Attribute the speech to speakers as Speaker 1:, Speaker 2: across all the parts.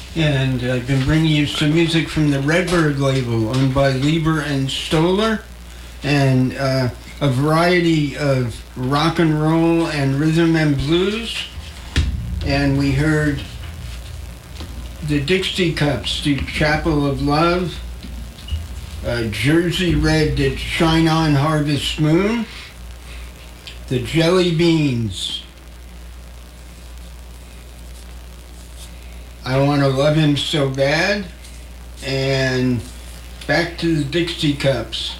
Speaker 1: And I've been bringing you some music from the Redbird label, owned by Lieber and Stoller, and a variety of rock and roll and rhythm and blues. And we heard the Dixie Cups, the Chapel of Love, Jersey Red, that Shine On Harvest Moon, the Jelly Beans, I Want to Love Him So Bad, and back to the Dixie Cups,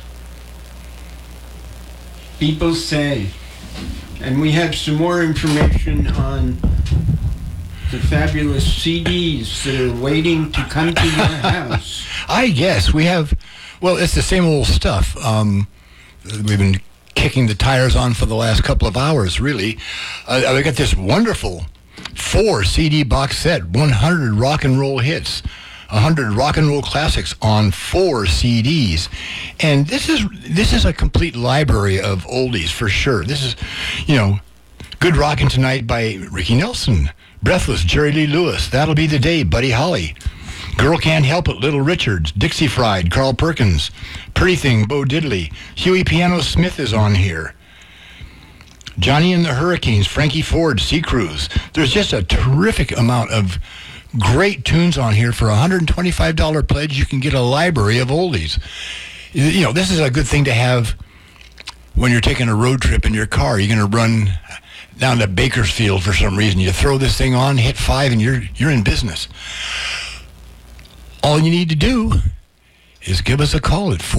Speaker 1: People Say. And we have some more information on the fabulous CDs that are waiting to come to your house.
Speaker 2: I guess we have, well, it's the same old stuff. We've been kicking the tires on for the last couple of hours, really. We got this wonderful 4 CD box set, 100 rock and roll hits, 100 rock and roll classics on 4 CDs. And this is a complete library of oldies for sure. This is, Good Rockin' Tonight by Ricky Nelson, Breathless, Jerry Lee Lewis, That'll Be the Day, Buddy Holly, Girl Can't Help It, Little Richard, Dixie Fried, Carl Perkins, Pretty Thing, Bo Diddley, Huey Piano Smith is on here, Johnny and the Hurricanes, Frankie Ford, Sea Cruise. There's just a terrific amount of great tunes on here. For a $125 pledge, you can get a library of oldies. This is a good thing to have when you're taking a road trip in your car. You're going to run down to Bakersfield for some reason. You throw this thing on, hit 5, and you're in business. All you need to do is give us a call at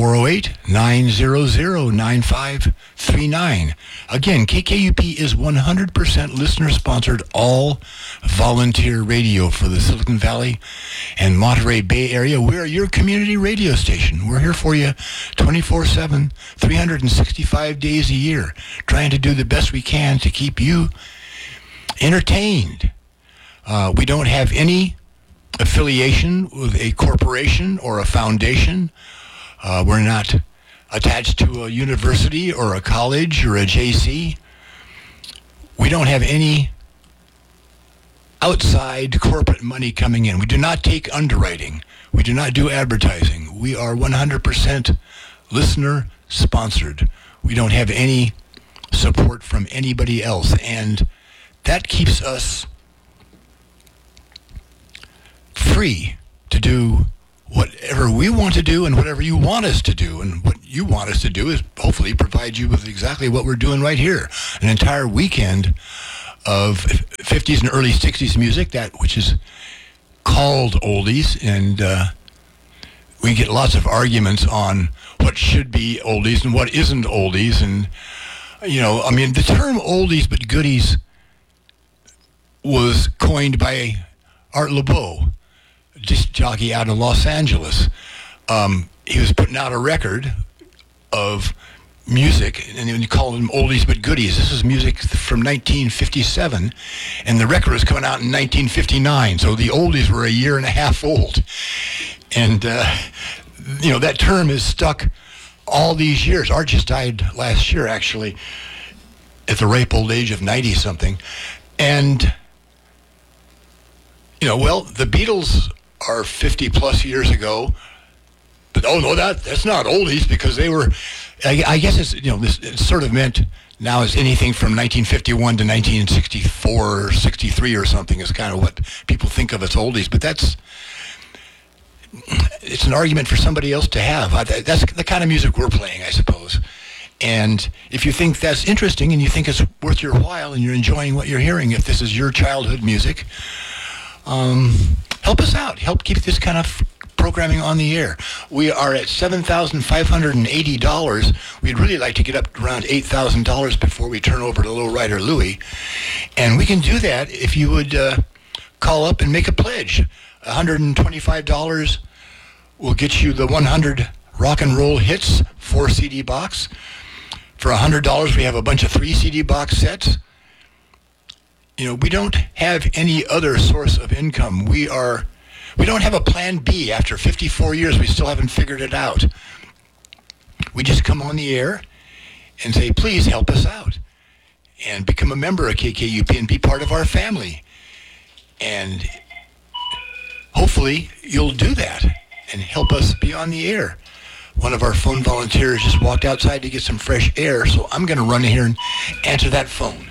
Speaker 2: 408-900-9539. Again, KKUP is 100% listener-sponsored, all-volunteer radio for the Silicon Valley and Monterey Bay Area. We're your community radio station. We're here for you 24/7, 365 days a year, trying to do the best we can to keep you entertained. We don't have any affiliation with a corporation or a foundation. We're not attached to a university or a college or a JC. We don't have any outside corporate money coming in. We do not take underwriting. We do not do advertising. We are 100% listener sponsored. We don't have any support from anybody else, and that keeps us free to do whatever we want to do and whatever you want us to do. And what you want us to do is hopefully provide you with exactly what we're doing right here. An entire weekend of 50s and early 60s music, that which is called oldies. And we get lots of arguments on what should be oldies and what isn't oldies. And, the term oldies but goodies was coined by Art LeBeau, disc jockey out of Los Angeles. He was putting out a record of music, and they called them oldies but goodies. This is music from 1957, and the record was coming out in 1959, so the oldies were a year and a half old. And, that term is stuck all these years. Art just died last year, actually, at the ripe old age of 90-something. And, the Beatles are 50 plus years ago, but that's not oldies, because they were, I guess it's, it's sort of meant now as anything from 1951 to 1964 or 63 or something is kind of what people think of as oldies, but it's an argument for somebody else to have. That's the kind of music we're playing, I suppose. And if you think that's interesting and you think it's worth your while and you're enjoying what you're hearing, if this is your childhood music, help us out. Help keep this kind of programming on the air. We are at $7,580. We'd really like to get up around $8,000 before we turn over to Lowrider Louie. And we can do that if you would call up and make a pledge. $125 will get you the 100 rock and roll hits 4 CD box. For $100, we have a bunch of 3 CD box sets. We don't have any other source of income. We don't have a plan B. After 54 years, we still haven't figured it out. We just come on the air and say, please help us out and become a member of KKUP and be part of our family. And hopefully hopefully you'll do that and help us be on the air. One of our phone volunteers just walked outside to get some fresh air, so I'm going to run here and answer that phone.